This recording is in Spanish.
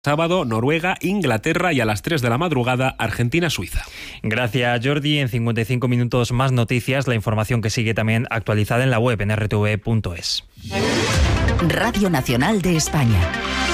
Sábado, Noruega, Inglaterra y a las 3 de la madrugada, Argentina-Suiza. Gracias, Jordi. En 55 minutos más noticias, la información que sigue también actualizada en la web en rtv.es. Radio Nacional de España.